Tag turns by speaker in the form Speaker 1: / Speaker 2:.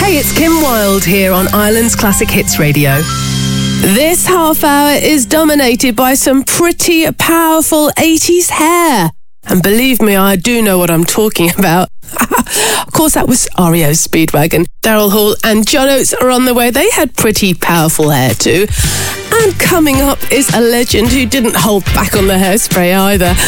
Speaker 1: Hey, it's Kim Wilde here on Ireland's Classic Hits Radio. This half hour is dominated by some pretty powerful 80s hair. And believe me, I do know what I'm talking about. Of course, that was REO's Speedwagon. Daryl Hall and John Oates are on the way. They had pretty powerful hair too. And coming up is a legend who didn't hold back on the hairspray either.